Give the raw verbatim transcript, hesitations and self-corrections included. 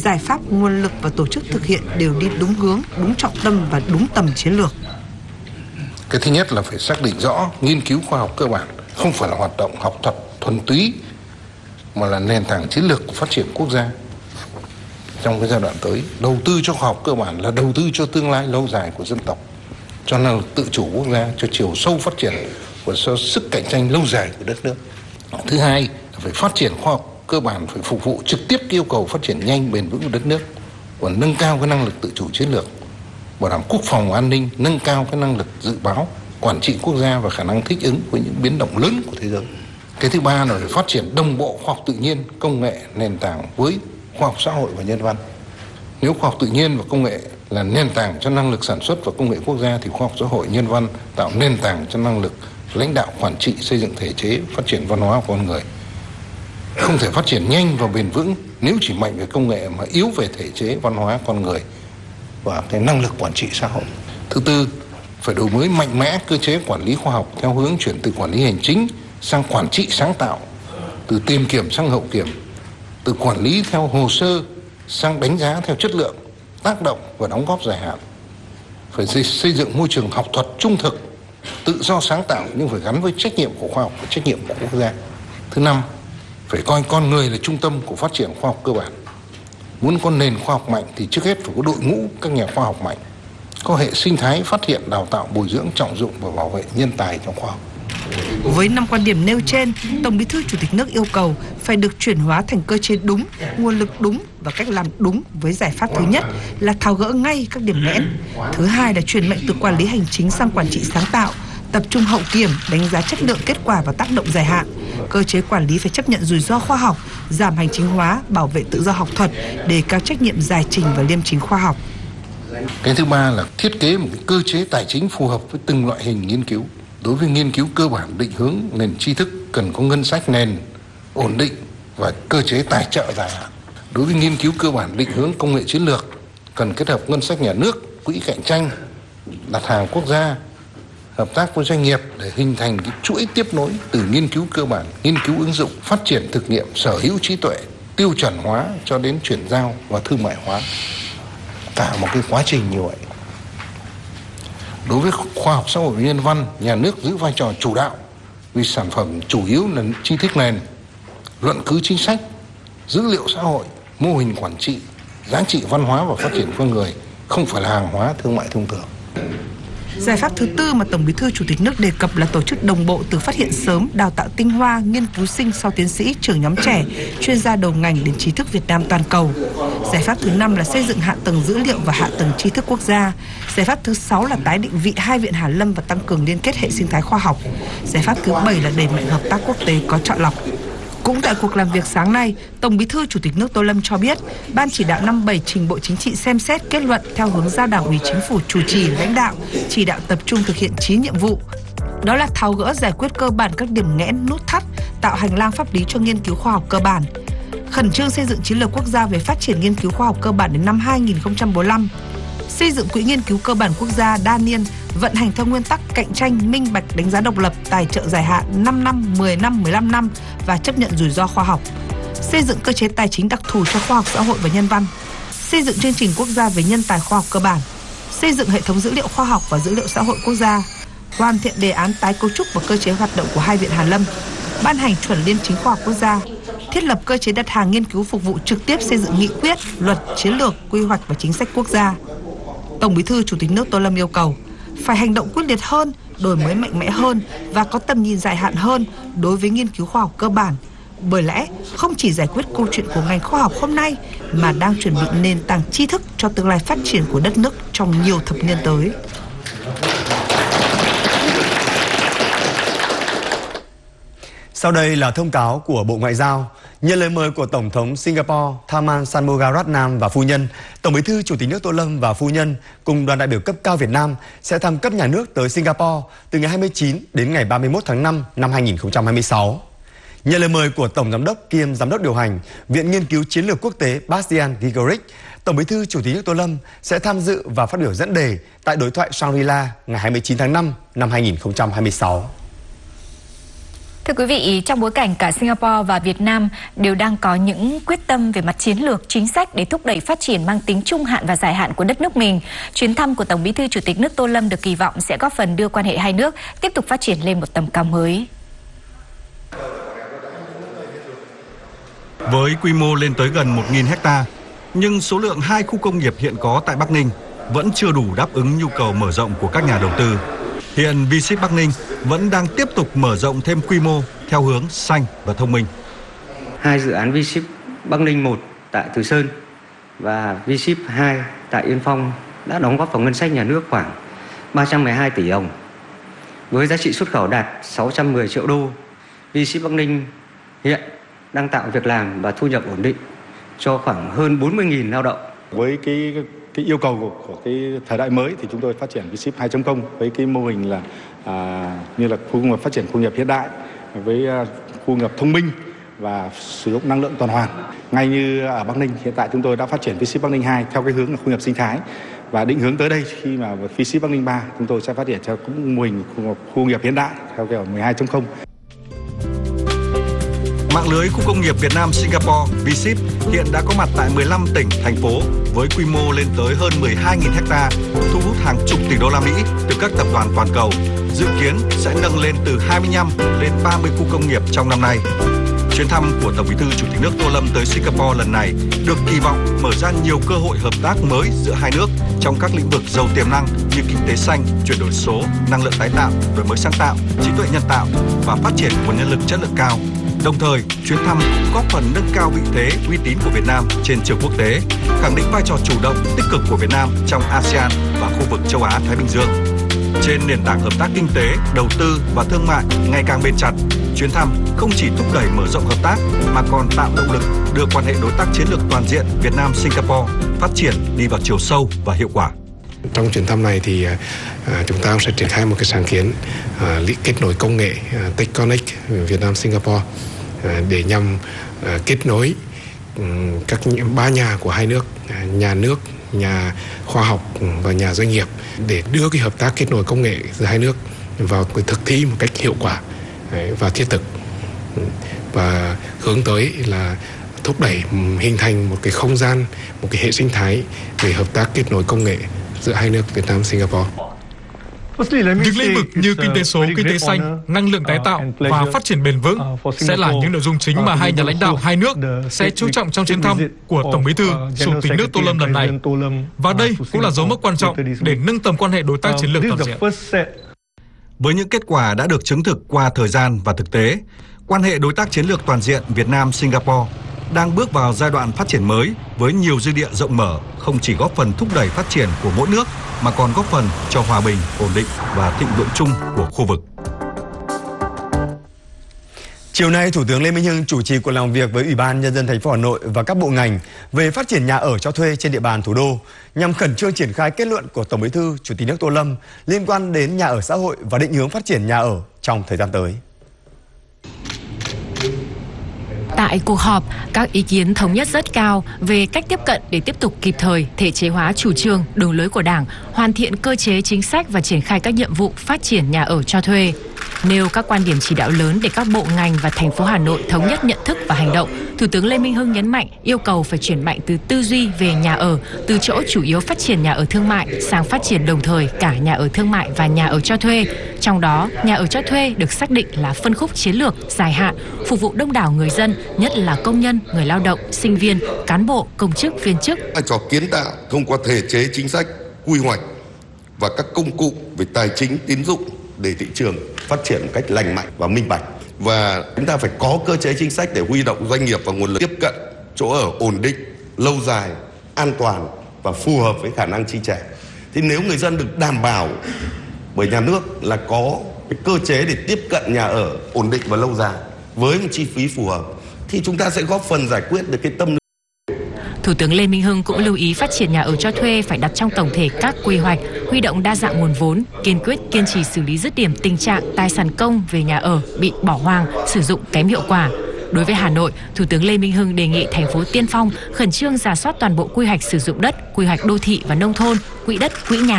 giải pháp, nguồn lực và tổ chức thực hiện đều đi đúng hướng, đúng trọng tâm và đúng tầm chiến lược. Cái thứ nhất là phải xác định rõ nghiên cứu khoa học cơ bản không phải là hoạt động học thuật thuần túy, mà là nền tảng chiến lược của phát triển quốc gia. Trong cái giai đoạn tới, đầu tư cho khoa học cơ bản là đầu tư cho tương lai lâu dài của dân tộc, cho năng lực tự chủ quốc gia, cho chiều sâu phát triển và cho sức cạnh tranh lâu dài của đất nước. Thứ hai là phải phát triển khoa học cơ bản phải phục vụ trực tiếp yêu cầu phát triển nhanh, bền vững của đất nước và nâng cao cái năng lực tự chủ chiến lược, bảo đảm quốc phòng an ninh, nâng cao cái năng lực dự báo, quản trị quốc gia và khả năng thích ứng với những biến động lớn của thế giới. Cái thứ ba là phải phát triển đồng bộ khoa học tự nhiên, công nghệ nền tảng với khoa học xã hội và nhân văn. Nếu khoa học tự nhiên và công nghệ là nền tảng cho năng lực sản xuất và công nghệ quốc gia, thì khoa học xã hội nhân văn tạo nền tảng cho năng lực lãnh đạo, quản trị, xây dựng thể chế, phát triển văn hóa của con người. Không thể phát triển nhanh và bền vững nếu chỉ mạnh về công nghệ mà yếu về thể chế, văn hóa con người và cái năng lực quản trị xã hội. Thứ tư, phải đổi mới mạnh mẽ cơ chế quản lý khoa học theo hướng chuyển từ quản lý hành chính sang quản trị sáng tạo, từ tiền kiểm sang hậu kiểm, từ quản lý theo hồ sơ sang đánh giá theo chất lượng, tác động và đóng góp dài hạn. Phải xây dựng môi trường học thuật trung thực, tự do sáng tạo nhưng phải gắn với trách nhiệm của khoa học và trách nhiệm của quốc gia. Thứ năm, phải coi con người là trung tâm của phát triển khoa học cơ bản. Muốn có nền khoa học mạnh thì trước hết phải có đội ngũ các nhà khoa học mạnh, có hệ sinh thái phát hiện, đào tạo, bồi dưỡng, trọng dụng và bảo vệ nhân tài trong khoa học. Với năm quan điểm nêu trên, Tổng Bí thư Chủ tịch nước yêu cầu phải được chuyển hóa thành cơ chế đúng, nguồn lực đúng và cách làm đúng, với giải pháp thứ nhất là tháo gỡ ngay các điểm nghẽn. Thứ hai là chuyển mệnh từ quản lý hành chính sang quản trị sáng tạo, tập trung hậu kiểm, đánh giá chất lượng, kết quả và tác động dài hạn. Cơ chế quản lý phải chấp nhận rủi ro khoa học, giảm hành chính hóa, bảo vệ tự do học thuật, đề cao trách nhiệm giải trình và liêm chính khoa học. Cái thứ ba là thiết kế một cái cơ chế tài chính phù hợp với từng loại hình nghiên cứu. Đối với nghiên cứu cơ bản định hướng nền tri thức cần có ngân sách nền ổn định và cơ chế tài trợ dài hạn. Đối với nghiên cứu cơ bản định hướng công nghệ chiến lược cần kết hợp ngân sách nhà nước, quỹ cạnh tranh, đặt hàng quốc gia, hợp tác với doanh nghiệp để hình thành cái chuỗi tiếp nối từ nghiên cứu cơ bản, nghiên cứu ứng dụng, phát triển thực nghiệm, sở hữu trí tuệ, tiêu chuẩn hóa cho đến chuyển giao và thương mại hóa. Cả một cái quá trình như vậy. Đối với khoa học xã hội và nhân văn, nhà nước giữ vai trò chủ đạo vì sản phẩm chủ yếu là tri thức nền, luận cứ chính sách, dữ liệu xã hội, mô hình quản trị, giá trị văn hóa và phát triển con người, không phải là hàng hóa thương mại thông thường. Giải pháp thứ tư mà Tổng Bí thư Chủ tịch nước đề cập là tổ chức đồng bộ từ phát hiện sớm, đào tạo tinh hoa, nghiên cứu sinh sau tiến sĩ, trưởng nhóm trẻ, chuyên gia đầu ngành đến trí thức Việt Nam toàn cầu. Giải pháp thứ năm là xây dựng hạ tầng dữ liệu và hạ tầng tri thức quốc gia. Giải pháp thứ sáu là tái định vị hai viện hàn lâm và tăng cường liên kết hệ sinh thái khoa học. Giải pháp thứ bảy là đẩy mạnh hợp tác quốc tế có chọn lọc. Cũng tại cuộc làm việc sáng nay, Tổng Bí thư Chủ tịch nước Tô Lâm cho biết, Ban chỉ đạo năm bảy trình Bộ Chính trị xem xét kết luận theo hướng giao Đảng ủy Chính phủ chủ trì, lãnh đạo, chỉ đạo tập trung thực hiện chín nhiệm vụ. Đó là tháo gỡ giải quyết cơ bản các điểm nghẽn, nút thắt, tạo hành lang pháp lý cho nghiên cứu khoa học cơ bản. Khẩn trương xây dựng chiến lược quốc gia về phát triển nghiên cứu khoa học cơ bản đến năm hai nghìn không trăm bốn mươi lăm. Xây dựng quỹ nghiên cứu cơ bản quốc gia đa niên, vận hành theo nguyên tắc cạnh tranh, minh bạch, đánh giá độc lập, tài trợ dài hạn năm năm, mười năm, mười lăm năm và chấp nhận rủi ro khoa học. Xây dựng cơ chế tài chính đặc thù cho khoa học xã hội và nhân văn. Xây dựng chương trình quốc gia về nhân tài khoa học cơ bản. Xây dựng hệ thống dữ liệu khoa học và dữ liệu xã hội quốc gia. Hoàn thiện đề án tái cấu trúc và cơ chế hoạt động của hai viện hàn lâm. Ban hành chuẩn liêm chính khoa học quốc gia. Thiết lập cơ chế đặt hàng nghiên cứu phục vụ trực tiếp xây dựng nghị quyết, luật, chiến lược, quy hoạch và chính sách quốc gia. Tổng Bí thư Chủ tịch nước Tô Lâm yêu cầu phải hành động quyết liệt hơn, đổi mới mạnh mẽ hơn và có tầm nhìn dài hạn hơn đối với nghiên cứu khoa học cơ bản. Bởi lẽ không chỉ giải quyết câu chuyện của ngành khoa học hôm nay mà đang chuẩn bị nền tảng tri thức cho tương lai phát triển của đất nước trong nhiều thập niên tới. Sau đây là thông cáo của Bộ Ngoại giao. Nhận lời mời của Tổng thống Singapore Tharman Shanmugaratnam và phu nhân, Tổng Bí thư Chủ tịch nước Tô Lâm và phu nhân cùng đoàn đại biểu cấp cao Việt Nam sẽ thăm cấp nhà nước tới Singapore từ ngày hai mươi chín đến ngày ba mươi mốt tháng năm năm hai nghìn không trăm hai mươi sáu. Nhận lời mời của Tổng Giám đốc kiêm Giám đốc điều hành Viện Nghiên cứu Chiến lược Quốc tế Bastian Gregoric, Tổng Bí thư Chủ tịch nước Tô Lâm sẽ tham dự và phát biểu dẫn đề tại đối thoại Shangri-La ngày hai mươi chín tháng năm năm hai nghìn không trăm hai mươi sáu. Thưa quý vị, trong bối cảnh cả Singapore và Việt Nam đều đang có những quyết tâm về mặt chiến lược, chính sách để thúc đẩy phát triển mang tính trung hạn và dài hạn của đất nước mình, chuyến thăm của Tổng Bí thư Chủ tịch nước Tô Lâm được kỳ vọng sẽ góp phần đưa quan hệ hai nước tiếp tục phát triển lên một tầm cao mới. Với quy mô lên tới gần một nghìn héc-ta, nhưng số lượng hai khu công nghiệp hiện có tại Bắc Ninh vẫn chưa đủ đáp ứng nhu cầu mở rộng của các nhà đầu tư. Hiện vê xíp Bắc Ninh vẫn đang tiếp tục mở rộng thêm quy mô theo hướng xanh và thông minh. Hai dự án vê xíp Bắc Ninh một tại Từ Sơn và vê xíp hai tại Yên Phong đã đóng góp vào ngân sách nhà nước khoảng ba trăm mười hai tỷ đồng. Với giá trị xuất khẩu đạt sáu trăm mười triệu đô, vê xíp Bắc Ninh hiện đang tạo việc làm và thu nhập ổn định cho khoảng hơn bốn mươi nghìn lao động. Với cái cái yêu cầu của, của cái thời đại mới thì chúng tôi phát triển vê xíp hai chấm không với cái mô hình là à, như là khu công nghiệp phát triển khu công nghiệp hiện đại với à, khu công nghiệp thông minh và sử dụng năng lượng tuần hoàn. Ngay như ở Bắc Ninh hiện tại chúng tôi đã phát triển vê xíp Bắc Ninh hai theo cái hướng là khu công nghiệp sinh thái, và định hướng tới đây khi mà vê xíp Bắc Ninh ba chúng tôi sẽ phát triển theo cũng mô hình khu công nghiệp hiện đại theo kiểu mười hai chấm không. Mạng lưới khu công nghiệp Việt Nam Singapore vê xíp hiện đã có mặt tại mười lăm tỉnh, thành phố với quy mô lên tới hơn mười hai nghìn héc-ta, thu hút hàng chục tỷ đô la Mỹ từ các tập đoàn toàn cầu. Dự kiến sẽ nâng lên từ hai mươi lăm lên ba mươi khu công nghiệp trong năm nay. Chuyến thăm của Tổng Bí thư Chủ tịch nước Tô Lâm tới Singapore lần này được kỳ vọng mở ra nhiều cơ hội hợp tác mới giữa hai nước trong các lĩnh vực giàu tiềm năng như kinh tế xanh, chuyển đổi số, năng lượng tái tạo, đổi mới sáng tạo, trí tuệ nhân tạo và phát triển nguồn nhân lực chất lượng cao. Đồng thời, chuyến thăm cũng góp phần nâng cao vị thế, uy tín của Việt Nam trên trường quốc tế, khẳng định vai trò chủ động, tích cực của Việt Nam trong a sê an và khu vực châu Á Thái Bình Dương. Trên nền tảng hợp tác kinh tế, đầu tư và thương mại ngày càng bền chặt, chuyến thăm không chỉ thúc đẩy mở rộng hợp tác mà còn tạo động lực đưa quan hệ đối tác chiến lược toàn diện Việt Nam Singapore phát triển đi vào chiều sâu và hiệu quả. Trong chuyến thăm này thì à, chúng ta sẽ triển khai một cái sáng kiến à, kết nối công nghệ à, Tech Connect Việt Nam Singapore à, để nhằm à, kết nối um, các ba nhà của hai nước, à, nhà nước, nhà khoa học và nhà doanh nghiệp để đưa cái hợp tác kết nối công nghệ giữa hai nước vào cái thực thi một cách hiệu quả đấy, và thiết thực, và hướng tới là thúc đẩy hình thành một cái không gian, một cái hệ sinh thái về hợp tác kết nối công nghệ giữa hai nước Việt Nam Singapore. Những lĩnh vực như kinh tế số, kinh tế xanh, năng lượng tái tạo và phát triển bền vững sẽ là những nội dung chính mà hai nhà lãnh đạo hai nước sẽ chú trọng trong chuyến thăm của Tổng Bí thư Chủ tịch nước Tô Lâm lần này. Và đây cũng là dấu mốc quan trọng để nâng tầm quan hệ đối tác chiến lược toàn diện. Với những kết quả đã được chứng thực qua thời gian và thực tế, quan hệ đối tác chiến lược toàn diện Việt Nam-Singapore đang bước vào giai đoạn phát triển mới với nhiều dư địa rộng mở, không chỉ góp phần thúc đẩy phát triển của mỗi nước mà còn góp phần cho hòa bình, ổn định và thịnh vượng chung của khu vực. Chiều nay, Thủ tướng Lê Minh Hưng chủ trì cuộc làm việc với Ủy ban Nhân dân thành phố Hà Nội và các bộ ngành về phát triển nhà ở cho thuê trên địa bàn thủ đô nhằm khẩn trương triển khai kết luận của Tổng Bí thư Chủ tịch nước Tô Lâm liên quan đến nhà ở xã hội và định hướng phát triển nhà ở trong thời gian tới. Tại cuộc họp, các ý kiến thống nhất rất cao về cách tiếp cận để tiếp tục kịp thời thể chế hóa chủ trương, đường lối của Đảng, hoàn thiện cơ chế chính sách và triển khai các nhiệm vụ phát triển nhà ở cho thuê. Nêu các quan điểm chỉ đạo lớn để các bộ ngành và thành phố Hà Nội thống nhất nhận thức và hành động, Thủ tướng Lê Minh Hưng nhấn mạnh yêu cầu phải chuyển mạnh từ tư duy về nhà ở, từ chỗ chủ yếu phát triển nhà ở thương mại sang phát triển đồng thời cả nhà ở thương mại và nhà ở cho thuê. Trong đó, nhà ở cho thuê được xác định là phân khúc chiến lược dài hạn, phục vụ đông đảo người dân, nhất là công nhân, người lao động, sinh viên, cán bộ, công chức, viên chức. Vai trò kiến tạo thông qua thể chế chính sách, quy hoạch và các công cụ về tài chính, tín dụng để thị trường phát triển một cách lành mạnh và minh bạch. Và chúng ta phải có cơ chế chính sách để huy động doanh nghiệp và nguồn lực tiếp cận chỗ ở ổn định, lâu dài, an toàn và phù hợp với khả năng chi trả. Thì nếu người dân được đảm bảo bởi nhà nước là có cái cơ chế để tiếp cận nhà ở ổn định và lâu dài với một chi phí phù hợp, thì chúng ta sẽ góp phần giải quyết được cái tâm. Thủ tướng Lê Minh Hưng cũng lưu ý phát triển nhà ở cho thuê phải đặt trong tổng thể các quy hoạch, huy động đa dạng nguồn vốn, kiên quyết kiên trì xử lý dứt điểm tình trạng tài sản công về nhà ở bị bỏ hoang, sử dụng kém hiệu quả. Đối với Hà Nội, Thủ tướng Lê Minh Hưng đề nghị thành phố tiên phong khẩn trương rà soát toàn bộ quy hoạch sử dụng đất, quy hoạch đô thị và nông thôn, quỹ đất, quỹ nhà.